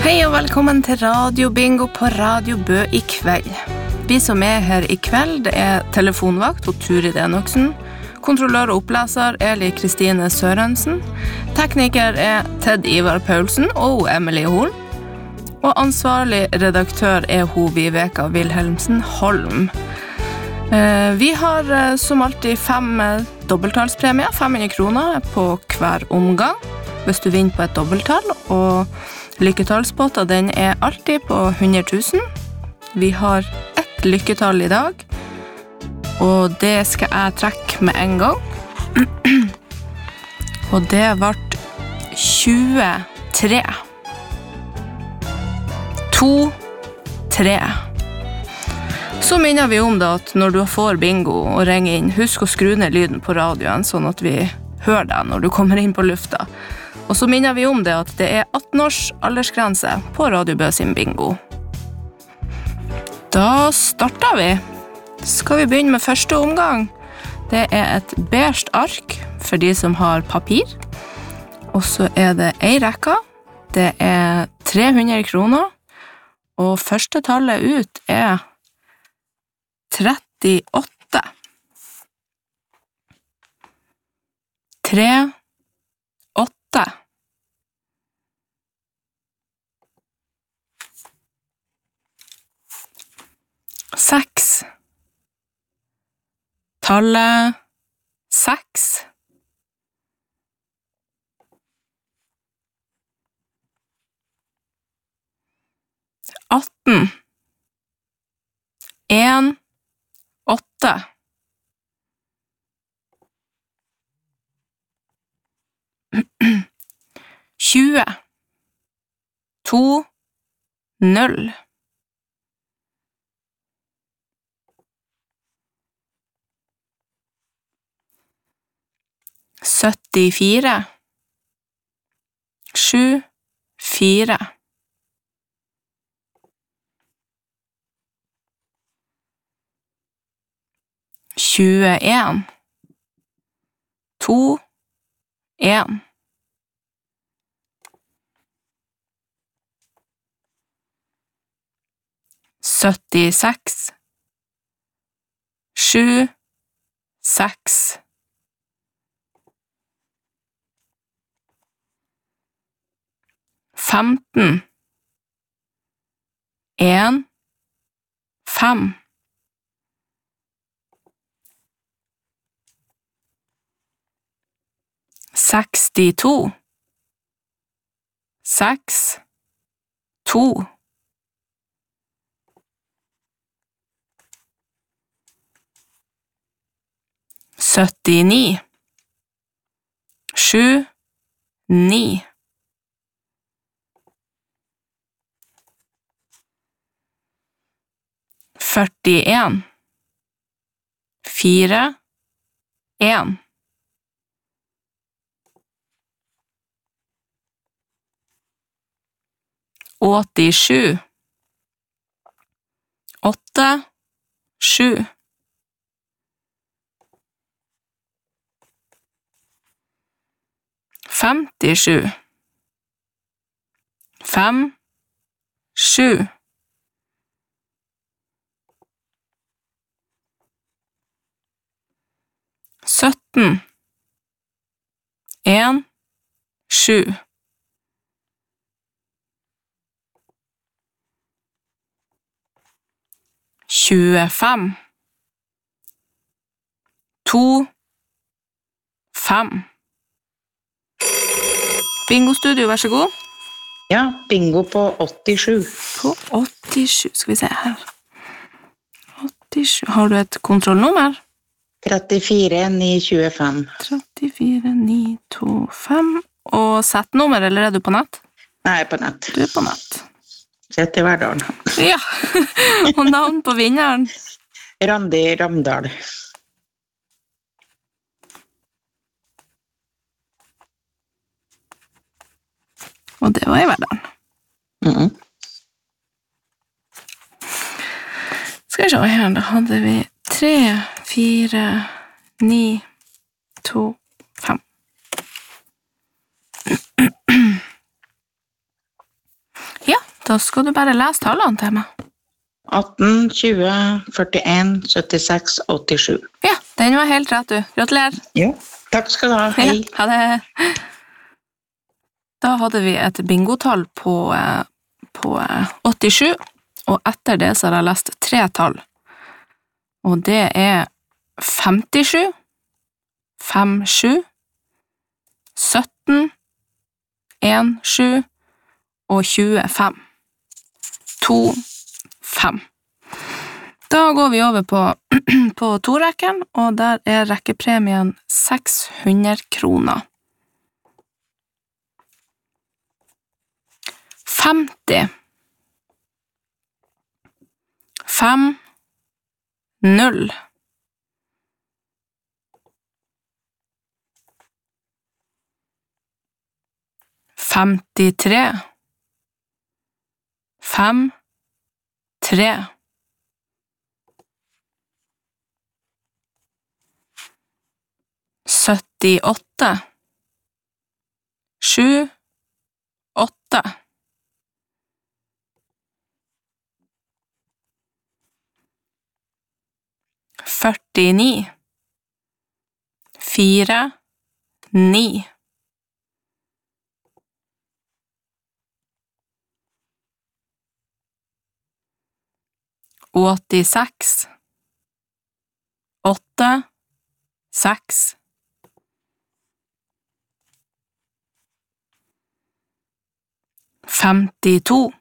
Hei og velkommen til Radio Bingo på Radio Bø i kveld. Vi som her i kveld, det telefonvakt og Turid Enoksen, kontrollør og oppleser Eli Kristine Sørensen, tekniker Ted Ivar Paulsen og Emilie Horn, og ansvarlig redaktør hun Viveka Wilhelmsen Holm. Vi har som alltid 5 dobbelttalspremier, 500 kroner på hver omgang, hvis du vinner på et dobbelttall, og lykketallspotta den alltid på 100 000. Vi har ett lykketall i dag, og det skal jeg trekke med en gang. Og det ble 23. 2, 3. Så minner vi om det at når du får bingo og ringer inn, husk å skru ned lyden på radioen, sånn at vi hører deg når du kommer inn på lufta. Og så minner vi om det at det 18 års aldersgrense på Radio Bø sin bingo. Da starter vi. Skal vi begynne med første omgang? Det et beige ark for de som har papir. Og så det en rekke. Det 300 kroner. Og første tallet ut 38. 3, 8. 6. Tallet 6. 18. 1, 8. 20. 2, 0. 74. 7, 4. 21. 2, 1. 76. 7, 6. 15. 1, 5. 62. 6, 2. 79. 7, 9. 41. 4, 1. 87. 8, 7. 57. 5, 7. 17. 1, 7. 25. 2, 5. Bingo Studio, vær så god. Ja, bingo på 87. På 87, skal vi se her. 87, har du et kontrollnummer? 34 925. 34 925. Og settnummer, eller du på nett? Nei, på nett. Du på nett. Sett i hverdagen. Ja, og navn på vinneren? Randi Ramdal. Og det var i hverdagen. Skal vi se her, da hadde vi 3, 4, 9, 2, 5. Ja, Da skal du bare lese tallene til meg. 18, 20, 41, 76, 87. Ja, den var helt rett, du. Gratulerer. Jo, takk skal du ha. Hei. Ja, ha det. Da hadde vi et bingotall på 87, og etter det så har jeg lest 3 tall. Og det er 57, 57, 17, 17 og 25. 2, 5. Da går vi over på torekken, og der er rekkepremien 600 kroner. 50. 5, 0. 53. 5, 3. 78. 7, 8. 49. 4, 9. 86. 8, 6. 52.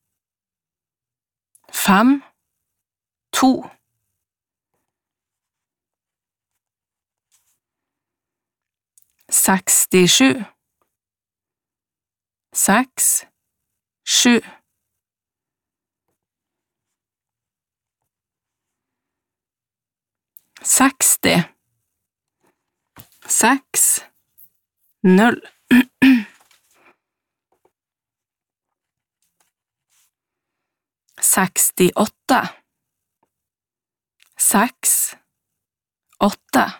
5, 2. 67. 6, 7. 60. 6, 0. 68. 6, 8.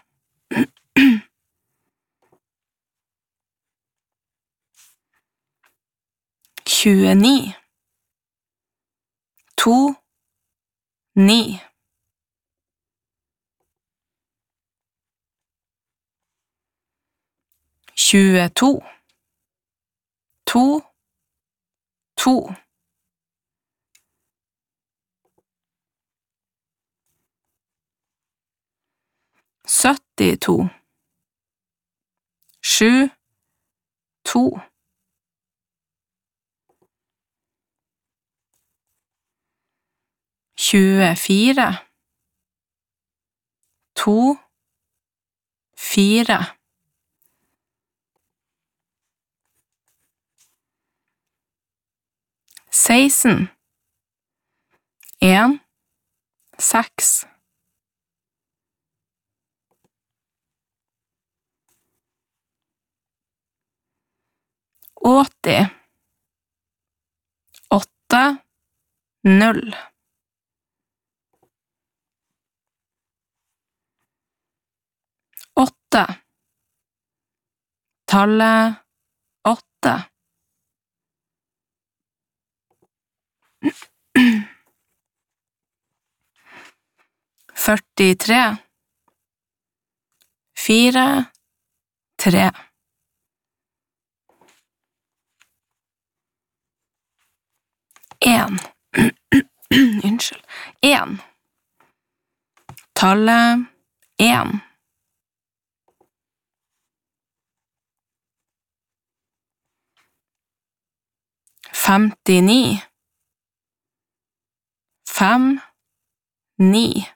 29. 2, 9. 22. 2, 2. 72. 7, 2. 24. 2, 4. 16. 1, 6. 80. 8, 0. 8. Tallet 8. 43. 4, 3. 1. Unnskyld. 1. Tallet 1. 59. 5, 9.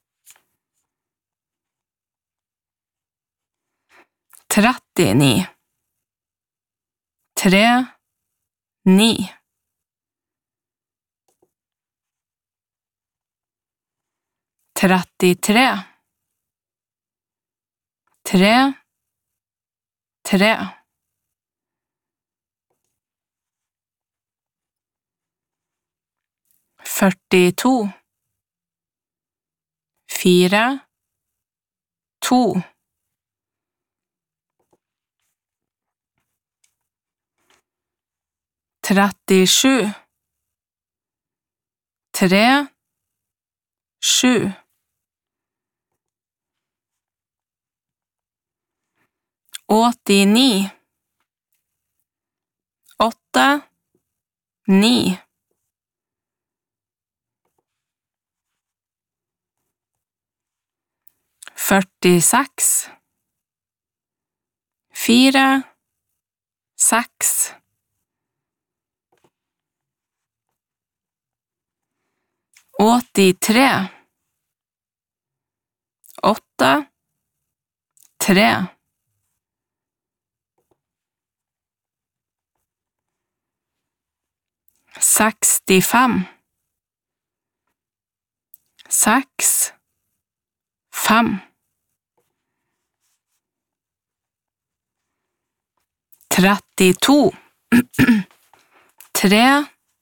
39. 3, 9. 33. 3, 3. 42. 4, 2. 37. 3, 7. 89, 8, 9. 46, 4, 6. 83, 8, 3. 65, 6, 5. 32, 3,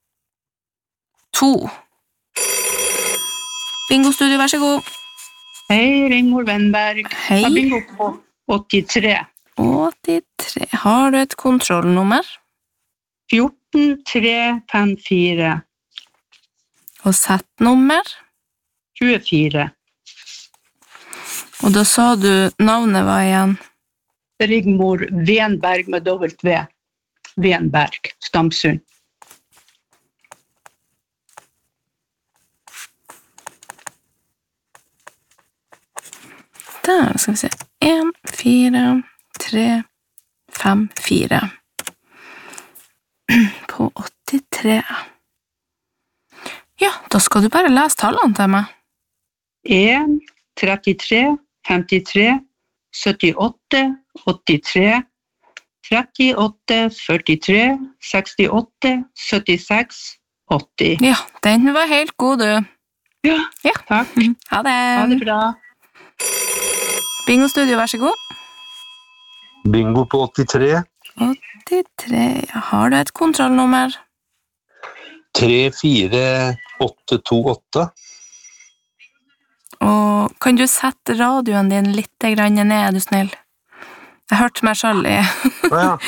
2. Bingo-studio, vær så god. Hei, Ringmor Wennberg. Hei. Jeg bingo på 83. 83. Har du et kontrollnummer? 14 354 Og settnummer? 24. Og da sa du navnet var igjen? Rigmor Wenberg med dobbelt V. Wenberg, Stamsund. Der skal vi se. 1, 4, 3, 5, 4. På 83. Ja, da skal du bare lese tallene til meg. 1, 33, 53, 78, 83, 38, 43, 68, 76, 80. Ja, den var helt god, du. Ja, Ja. takk. Ha det. Ha det bra. Bingo-studio, vær så god. Bingo på 83. 83. Ja, har du et kontrollnummer? 34828. Og kan du sette radioen din litt grann ned, er du snill? Jeg hørte meg selv i. Ja.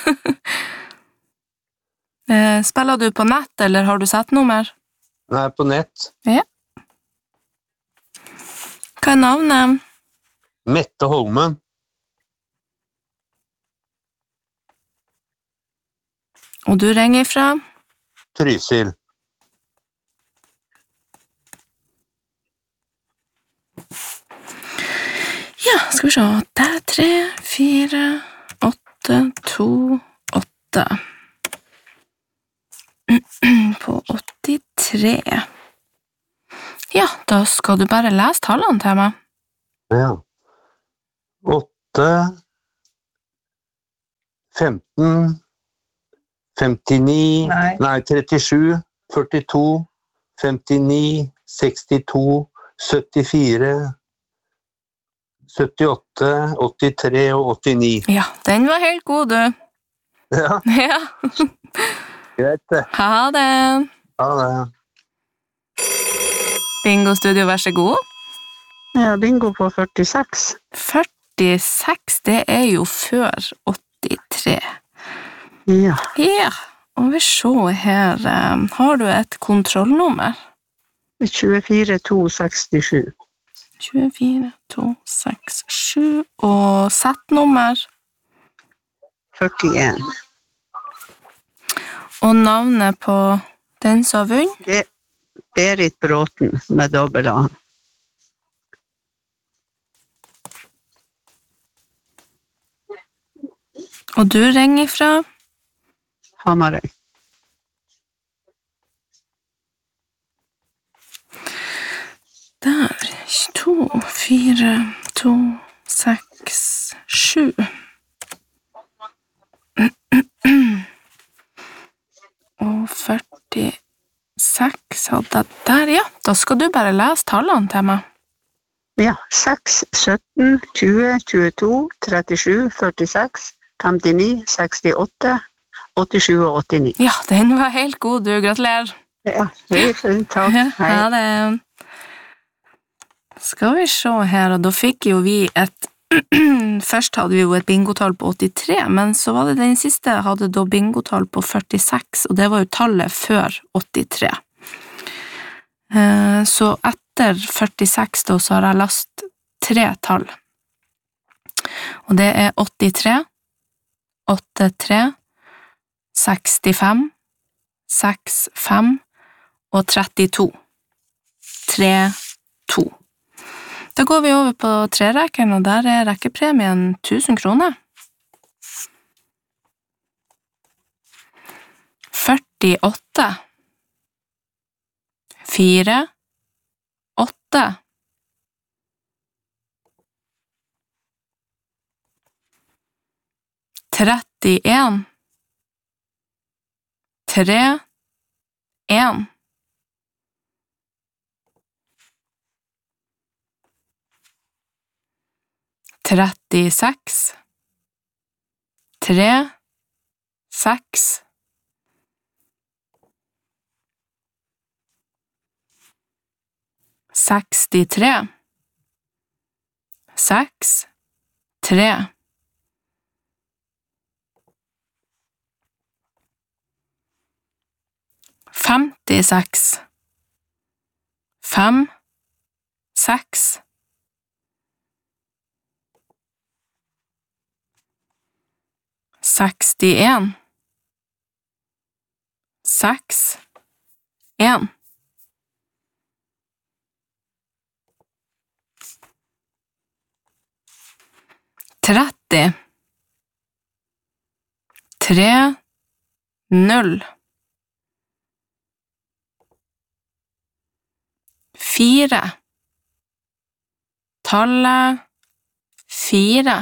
Spiller du på nett, eller har du settnummer? Nei, på nett. Ja. Hva er navnet? Mette Holmen. Og du ringer fra? Trysil. Ja, skal vi se. Det er 3, 4, 8, 2, 8. På 83. Ja, da skal du bare lese tallene til meg. Ja. 8, 15, 59, nei, 37, 42, 59, 62, 74, 78, 83 og 89. Ja, den var helt god, du. Ja, Ja. greit det. Ha det. Ja, det. Bingo-studio, vær så god. Ja, bingo på 46. 46, det er jo før 83. Ja, Ja, og vi ser her, har du et kontrollnummer? 24 267. 24, 2, 6, 7, og settnummer, 41. og navnet på den som har vunnet. Berit Bråten med dobbelt A. Og du ringer fra? Hamarøy. Der, 2, 4, 2, 6, 7. Og 46 hadde jeg der, ja. Da skal du bare lese tallene til meg. Ja, 6, 17, 20, 22, 37, 46, 59, 68, 87 og 89. Ja, den var helt god, du. Gratulerer. Ja, fint, takk. Ja, Hei. ha det. Skal vi se her, og da fikk jo vi et først hadde vi jo et bingotall på 83, men så var det den siste hadde da bingotall på 46, og det var jo tallet før 83. Så etter 46 da, så har jeg last 3 tall. Og det er 83, 83, 65, 65 og 32. 3, 2. Da går vi over på 3-rekken, og der er rekkepremien 1000 kroner. 48, 4, 8, 31, 3, 1, 36, 3, 6, 63, 6, 3, 56, 5, 6, 61, 6, 1, 30, 3, 0, 4, tallet 4,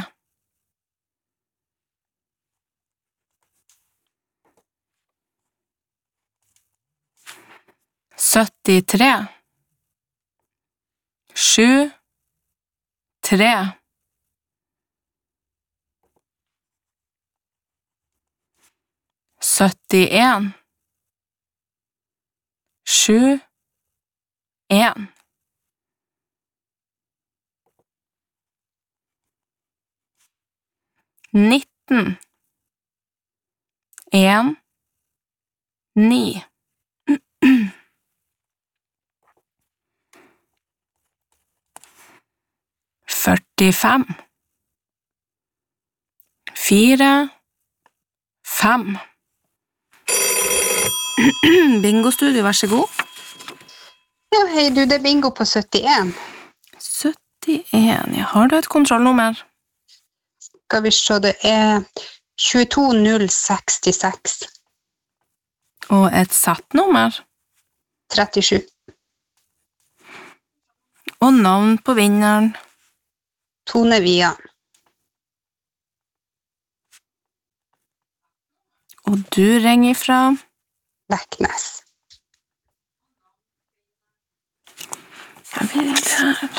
73, 7, 3, 71, 7, 1, 19, 1, 9, 45, 4, 5. Bingo-studio, vær så god. Ja, hei du, det er bingo på 71. 71, ja. Har du et kontrollnummer? Skal vi se, det er 22066 Og et sattnummer? 37. Og navn på vinneren? Tone Via. Og du ringer fra? Leknes. Jeg vil her.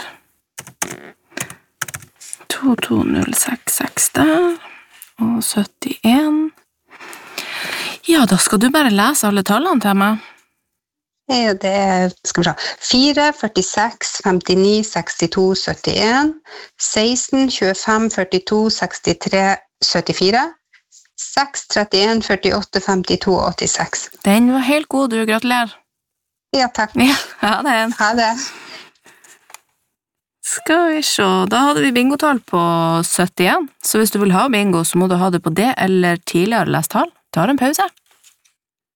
22066 der, og 71. Ja, da skal du bare lese alle tallene til meg. Ja, det er, skal vi se, 4, 46, 59, 62, 71, 16, 25, 42, 63, 74, 6, 31, 48, 52 og 86. Den var helt god, du. Gratulerer. Ja, takk. Ja, ha det. Ha det. Skal vi se, da hadde vi bingotall på 71, så hvis du vil ha bingo, så må du ha det på det eller tidligere lest tall. Ta en pause.